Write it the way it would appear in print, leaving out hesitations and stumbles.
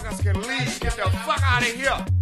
motherfuckers can leave. Get the fuck out of here.